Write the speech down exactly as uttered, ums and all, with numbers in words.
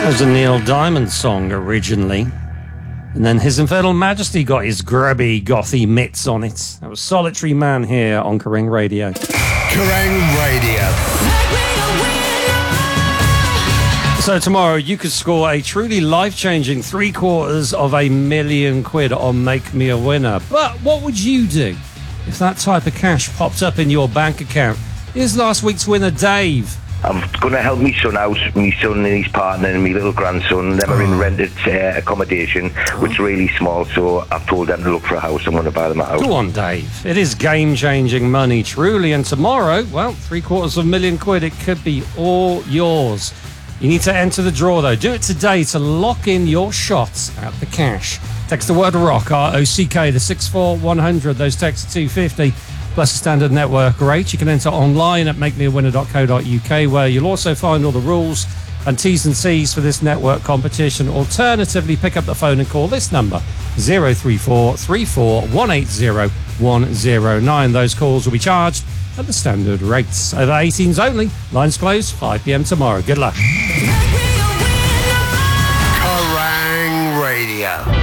That was a Neil Diamond song originally. And then His Infernal Majesty got his grubby, gothy mitts on it. That was Solitary Man here on Kerrang Radio. Kerrang Radio. So tomorrow you could score a truly life-changing three quarters of a million quid on Make Me a Winner. But what would you do if that type of cash popped up in your bank account? Here's last week's winner, Dave. I'm going to help my son out, my son and his partner and my little grandson. They're in rented uh, accommodation, which is really small, so I've told them to look for a house. I'm going to buy them a house. Go on, Dave. It is game-changing money, truly. And tomorrow, well, three quarters of a million quid, it could be all yours. You need to enter the draw, though. Do it today to lock in your shots at the cash. Text the word ROCK, R O C K, to six four one hundred. Those texts are two fifty. Plus a standard network rate. You can enter online at make me a winner dot co dot uk, where you'll also find all the rules and T's and C's for this network competition. Alternatively, pick up the phone and call this number, zero three four three four one eight zero one zero nine. Those calls will be charged at the standard rates. Over eighteens only. Lines closed, five p.m. tomorrow. Good luck. Kerrang Radio.